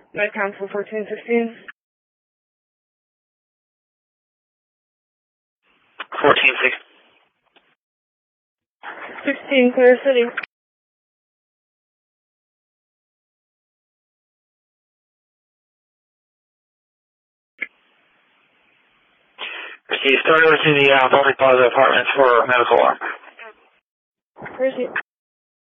Med Council 1416. 1416. 16, Clear City. Proceed. Start over to the Public Plaza Apartments for medical alarm. Proceed.